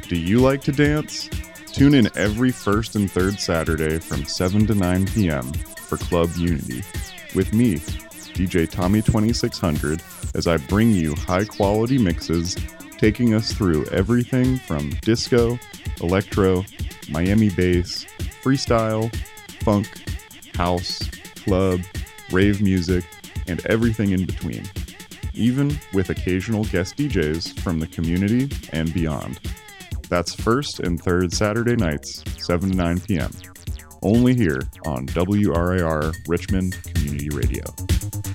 Do you like to dance? Tune in every first and third Saturday from 7 to 9 p.m. for Club Unity with me, DJ Tommy2600, as I bring you high-quality mixes, taking us through everything from disco, electro, Miami bass, freestyle, funk, house, club, rave music, and everything in between, even with occasional guest DJs from the community and beyond. That's first and third Saturday nights, 7 to 9 p.m. Only here on WRIR Richmond Community Radio.